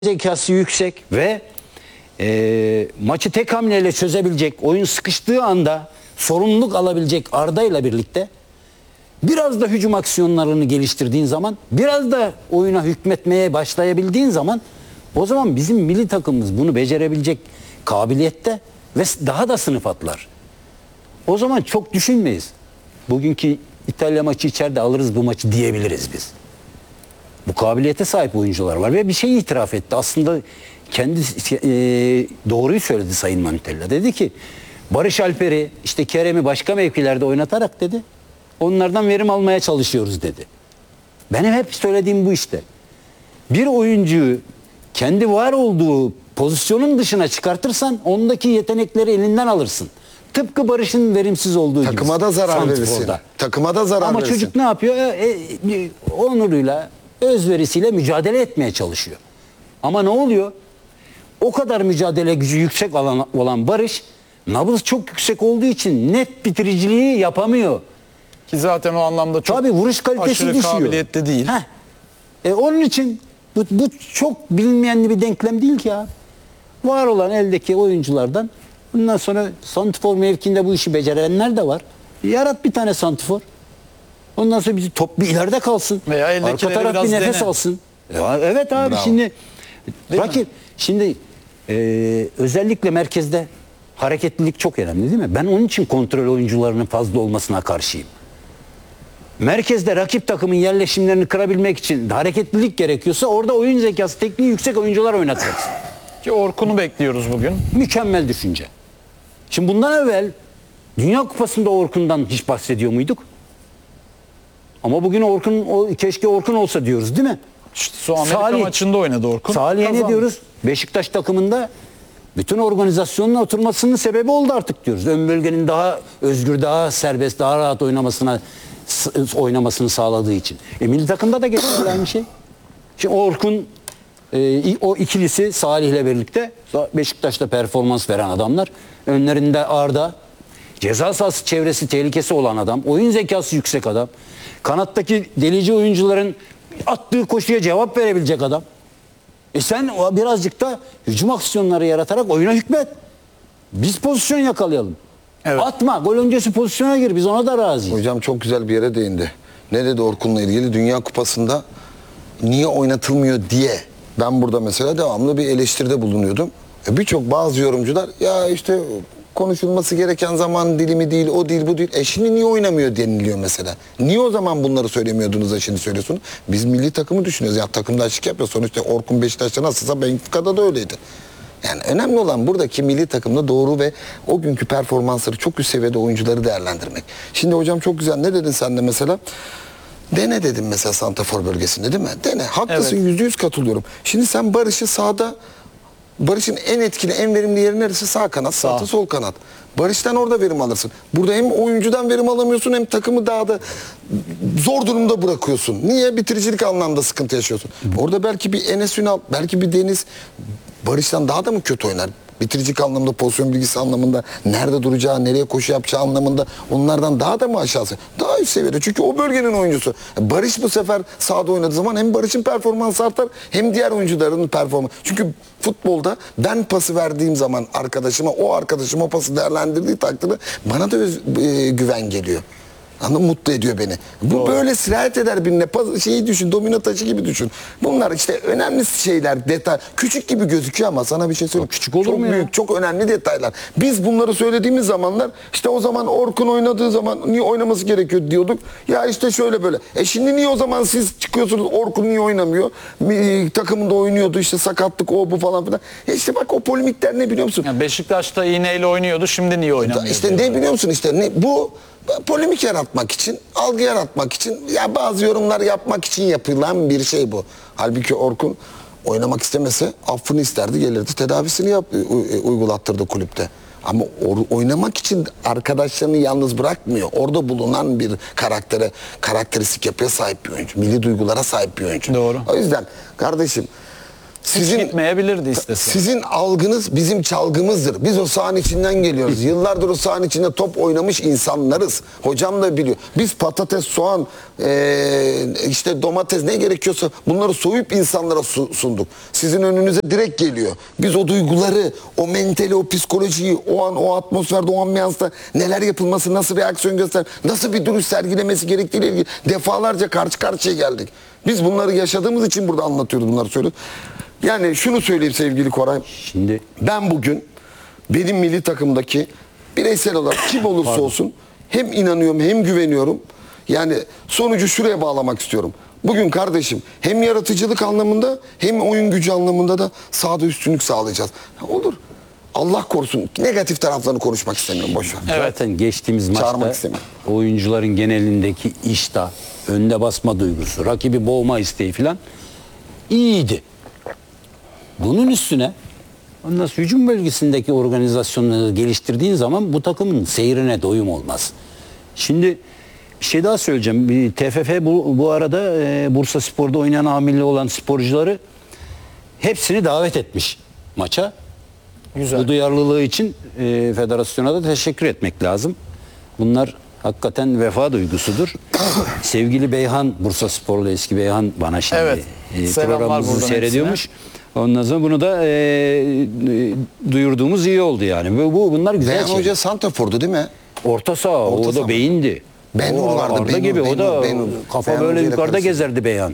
zekası yüksek ve maçı tek hamleyle çözebilecek, oyun sıkıştığı anda sorumluluk alabilecek Arda ile birlikte biraz da hücum aksiyonlarını geliştirdiğin zaman, biraz da oyuna hükmetmeye başlayabildiğin zaman, o zaman bizim milli takımımız bunu becerebilecek kabiliyette ve daha da sınıf atlar. O zaman çok düşünmeyiz. Bugünkü İtalya maçı içeride alırız bu maçı diyebiliriz biz. Bu kabiliyete sahip oyuncular var ve bir şey itiraf etti. Aslında kendi doğruyu söyledi Sayın Montella. Dedi ki Barış Alper'i, işte Kerem'i başka mevkilerde oynatarak dedi, onlardan verim almaya çalışıyoruz dedi. Benim hep söylediğim bu işte. Bir oyuncuyu kendi var olduğu pozisyonun dışına çıkartırsan ondaki yetenekleri elinden alırsın. Tıpkı Barış'ın verimsiz olduğu takıma gibi. Da zarar verirsin. Takıma da zarar Ama verirsin. çocuk ne yapıyor? Onuruyla, özverisiyle mücadele etmeye çalışıyor. Ama ne oluyor? O kadar mücadele gücü yüksek olan Barış, nabız çok yüksek olduğu için net bitiriciliği yapamıyor. Ki zaten o anlamda çok vuruş kalitesi aşırı düşüyor. kabiliyetli değil. Onun için bu çok bilinmeyen bir denklem değil ki ya. Var olan eldeki oyunculardan bundan sonra santifor mevkinde bu işi becerenler de var. Yarat bir tane santifor. Ondan sonra bir top bir ileride kalsın. Veya arka taraf bir nefes alsın. Evet abi. Bravo. Şimdi rakip şimdi özellikle merkezde hareketlilik çok önemli değil mi? Ben onun için kontrol oyuncularının fazla olmasına karşıyım. Merkezde rakip takımın yerleşimlerini kırabilmek için hareketlilik gerekiyorsa orada oyun zekası, tekniği yüksek oyuncular oynatacaksın. Ki Orkun'u bekliyoruz bugün. Mükemmel düşünce. Şimdi bundan evvel Dünya Kupası'nda Orkun'dan hiç bahsediyor muyduk? Ama bugün keşke Orkun olsa diyoruz değil mi? İşte son Amerika maçında oynadı Orkun. Salih'e ne diyoruz? Beşiktaş takımında bütün organizasyonun oturmasının sebebi oldu artık diyoruz. Ön bölgenin daha özgür, daha serbest, daha rahat oynamasını sağladığı için. Milli takımda da geçerli aynı şey. Şimdi Orkun o ikilisi Salih'le birlikte Beşiktaş'ta performans veren adamlar. Önlerinde Arda, ceza sahası çevresi tehlikesi olan adam, oyun zekası yüksek adam, kanattaki delici oyuncuların attığı koşuya cevap verebilecek adam. Sen birazcık da hücum aksiyonları yaratarak oyuna hükmet. Biz pozisyon yakalayalım. Evet. Atma, gol öncesi pozisyona gir, biz ona da razıyız. Hocam çok güzel bir yere değindi. Ne dedi Orkun'la ilgili? Dünya Kupası'nda niye oynatılmıyor diye ben burada mesela devamlı bir eleştiride bulunuyordum. Birçok bazı yorumcular ya işte konuşulması gereken zaman dilimi değil, o değil, bu değil. Şimdi niye oynamıyor deniliyor mesela. Niye o zaman bunları söylemiyordunuz da şimdi söylüyorsunuz? Biz milli takımı düşünüyoruz. Ya takımda açık yapıyor. Sonuçta Orkun Beşiktaş'ta nasılsa Benfica'da da öyleydi. Yani önemli olan buradaki milli takımda doğru ve o günkü performansları çok üst seviyede oyuncuları değerlendirmek. Şimdi hocam çok güzel ne dedin sen de mesela? Dene dedim mesela santrafor bölgesinde değil mi? Dene. Haklısın, evet. %100 katılıyorum. Şimdi sen Barış'ı sağda, Barış'ın en etkili, en verimli yeri neresi? Sağ kanat, sağ sol kanat. Barış'tan orada verim alırsın. Burada hem oyuncudan verim alamıyorsun hem takımı daha da zor durumda bırakıyorsun. Niye? Bitiricilik anlamda sıkıntı yaşıyorsun. Orada belki bir Enes Ünal, belki bir Deniz Barış'tan daha da mı kötü oynar? Bitiricilik anlamında, pozisyon bilgisi anlamında, nerede duracağı, nereye koşu yapacağı anlamında onlardan daha da mı aşağısı? Daha üst seviyede. Çünkü o bölgenin oyuncusu. Barış bu sefer sahada oynadığı zaman hem Barış'ın performansı artar hem diğer oyuncuların performansı. Çünkü futbolda ben pası verdiğim zaman arkadaşıma, o arkadaşım o pası değerlendirdiği takdirde bana da güven geliyor. Anladın, mutlu ediyor beni. Bu doğru. Böyle sirayet eder birine. Şeyi düşün, domino taşı gibi düşün. Bunlar işte önemli şeyler, detay. Küçük gibi gözüküyor ama sana bir şey söyleyeyim. Küçük olur çok mu ya? Büyük, çok önemli detaylar. Biz bunları söylediğimiz zamanlar işte o zaman Orkun oynadığı zaman niye oynaması gerekiyor diyorduk. Ya işte şöyle böyle. Şimdi niye o zaman siz çıkıyorsunuz Orkun niye oynamıyor? Takımında oynuyordu işte sakatlık o bu falan filan. İşte bak o polemikler ne biliyor musun? Yani Beşiktaş'ta iğneyle oynuyordu, şimdi niye oynamıyor? İşte ne biliyor musun işte bu polemik yaratmak için, algı yaratmak için, ya bazı yorumlar yapmak için yapılan bir şey bu. Halbuki Orkun oynamak istemese affını isterdi, gelirdi tedavisini uygulattırdı kulüpte. Ama oynamak için arkadaşlarını yalnız bırakmıyor. Orada bulunan bir karakteristik yapıya sahip bir oyuncu. Milli duygulara sahip bir oyuncu. Doğru. O yüzden kardeşim Hiç gitmeyebilirdi istese. Sizin algınız bizim çalgımızdır. Biz o sahanın içinden geliyoruz. Yıllardır o sahanın içinde top oynamış insanlarız. Hocam da biliyor. Biz patates, soğan, işte domates ne gerekiyorsa bunları soyup insanlara sunduk. Sizin önünüze direkt geliyor. Biz o duyguları, o mentali, o psikolojiyi, o an, o atmosferde, o ambiyansta neler yapılması, nasıl reaksiyon göster, nasıl bir duruş sergilemesi gerektiğiyle ilgili defalarca karşı karşıya geldik. Biz bunları yaşadığımız için burada anlatıyoruz, bunları söylüyoruz. Yani şunu söyleyeyim sevgili Koray. Şimdi Ben bugün benim milli takımdaki bireysel olarak kim olursa olsun hem inanıyorum hem güveniyorum. Yani sonucu şuraya bağlamak istiyorum. Bugün kardeşim hem yaratıcılık anlamında hem oyun gücü anlamında da sahada üstünlük sağlayacağız. Olur. Allah korusun. Negatif taraflarını konuşmak istemiyorum. Boş ver. zaten geçtiğimiz Çağırmak maçta istemiyorum. oyuncuların genelindeki iştah, önde basma duygusu, rakibi boğma isteği falan iyiydi. Bunun üstüne ondan sonra hücum bölgesindeki organizasyonları geliştirdiğin zaman bu takımın seyrine doyum olmaz. Şimdi bir şey daha söyleyeceğim. Bir TFF bu arada Bursaspor'da oynayan amirli olan sporcuları hepsini davet etmiş maça. Güzel. Bu duyarlılığı için federasyona da teşekkür etmek lazım. Bunlar hakikaten vefa duygusudur. Sevgili Beyhan, Bursasporlu eski Beyhan bana şimdi Evet. Selamlar programımızı buradan seyrediyormuş. Ondan sonra bunu da duyurduğumuz iyi oldu yani. Bunlar güzel Beyhan şeyler. Hoca santrafordu değil mi? Orta saha, Orta o saha. da beyindi. Benur O vardı, Arda Benur, gibi, o da Benur. kafa Beyhan böyle Hoca'yla yukarıda karıştı. gezerdi Beyhan.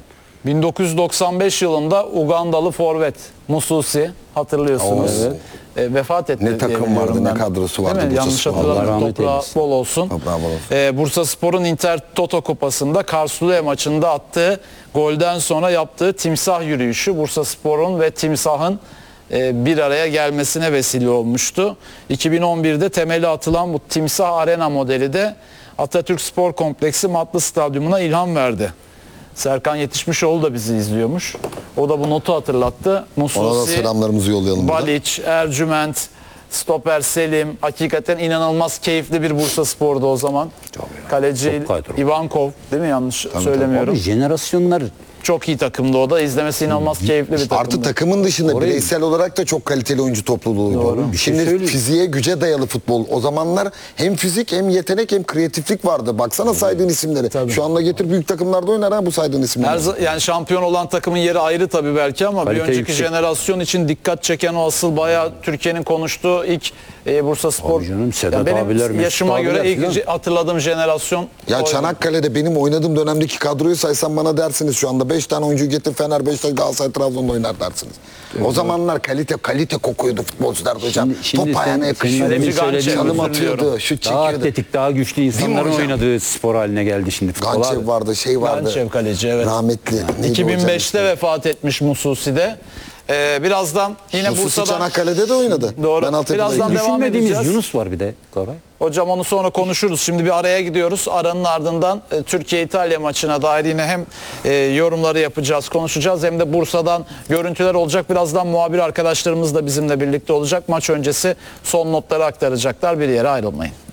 1995 yılında Ugandalı forvet hatırlıyorsunuz. Evet. Vefat etti. Ne diye takım biliyorum vardı, ne ben. kadrosu vardı Değil mi? Yanlış Bursaspor. Allah hatırlamıyorum. rahmet Toprağı eylesin. bol olsun. Toprağı bol olsun. Bursaspor'un Inter Toto Kupası'nda Karsuliye maçında attığı golden sonra yaptığı timsah yürüyüşü Bursaspor'un ve timsahın bir araya gelmesine vesile olmuştu. 2011'de temeli atılan bu Timsah Arena modeli de Atatürk Spor Kompleksi Matlı Stadyumuna ilham verdi. Serkan Yetişmişoğlu da bizi izliyormuş. O da bu notu hatırlattı. Ona da Mususi, selamlarımızı yollayalım burada. Baliç, Ercüment, Stoper Selim. Hakikaten inanılmaz keyifli bir Bursaspor'du o zaman. Kaleci Çok kadro. Ivankov, değil mi? Yanlış söylemiyorum. Abi jenerasyonlar Çok iyi takımdı o da. İzlemesi inanılmaz keyifli bir takımdı. Artı takımın dışında bireysel olarak da çok kaliteli oyuncu topluluğuydu. Doğru. Bir şey Şimdi söyleyeyim. fiziğe güce dayalı futbol. O zamanlar hem fizik hem yetenek hem kreatiflik vardı. Baksana saydığın isimleri. Şu anda getir büyük takımlarda oynar ha bu saydığın isimleri. Yani şampiyon olan takımın yeri ayrı tabii belki ama bir Kalite önceki yüksek. jenerasyon için dikkat çeken o asıl bayağı Türkiye'nin konuştuğu ilk Bursaspor. Tabii canım, Sedat benim abiler, Mesut yaşıma göre abiler ilk filan. hatırladığım jenerasyon. Ya oydu. Çanakkale'de benim oynadığım dönemdeki kadroyu saysam bana dersiniz şu anda 5 tane oyuncu getir Fener, Beşiktaş, Galatasaray, Trabzon'da oynar dersiniz. O zamanlar kalite kokuyordu futbolcular hocam. Şimdi Top ayağına senin yakışıyordu. demin söylediğin Çalım özür diliyorum. atıyordu, şut daha çekiyordu. atletik, daha güçlü insanların hocam? oynadığı spor haline geldi şimdi futbol abi. Gançev vardı, şey vardı. Gançev kaleci, evet. Rahmetli. Neydi hocam 2005'te ismi? vefat etmiş Mususi'de. Birazdan yine Mususi Bursa'dan Çanakkale'de de oynadı. Doğru. Ben altyapıdaydım. Birazdan devam Düşünmediğimiz edeceğiz. Yunus var bir de Koray. Hocam onu sonra konuşuruz. Şimdi bir araya gidiyoruz. Aranın ardından Türkiye-İtalya maçına dair yine hem yorumları yapacağız, konuşacağız. Hem de Bursa'dan görüntüler olacak. Birazdan muhabir arkadaşlarımız da bizimle birlikte olacak. Maç öncesi son notları aktaracaklar. Bir yere ayrılmayın.